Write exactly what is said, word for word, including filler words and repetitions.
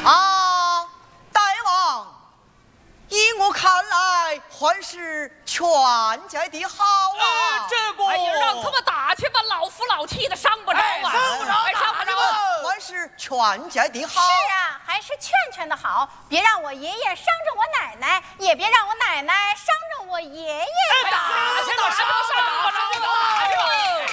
啊，大王，依我看来，还是全家的好啊！ 哎、这个， 哎呀，让他们打去吧，老夫老妻的伤不着啊， 哎、伤不着， 哎，伤不着啊，还是全家的好。 是啊，还是劝劝的好，别让我爷爷伤着我奶奶，也别让我奶奶伤着我爷爷。 哎，打去吧，打去吧。